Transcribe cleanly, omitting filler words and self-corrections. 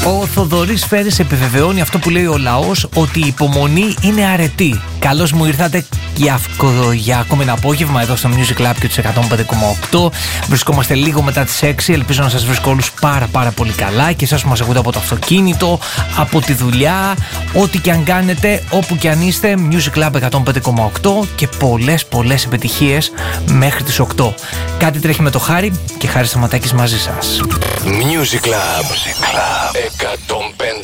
Ο Θοδωρής Φέρης επιβεβαιώνει αυτό που λέει ο λαός, ότι η υπομονή είναι αρετή. Καλώς μου ήρθατε για ακόμη ένα απόγευμα εδώ στο Music Club και τους 105,8. Βρισκόμαστε λίγο μετά τις 6. Ελπίζω να σας βρίσκω όλους πάρα πολύ καλά, και εσάς που μας ακούτε από το αυτοκίνητο, από τη δουλειά, ό,τι και αν κάνετε, όπου και αν είστε. Music Club 105,8 και πολλές επιτυχίες μέχρι τις 8. Κάτι τρέχει με το Χάρη και Χάρη Σταματάκης μαζί σας. Music Club 105.